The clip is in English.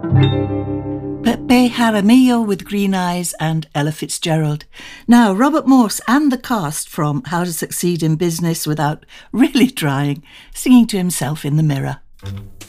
Pepe Jaramillo with Green Eyes and Ella Fitzgerald. Now, Robert Morse and the cast from How to Succeed in Business Without Really Trying, singing to himself in the mirror.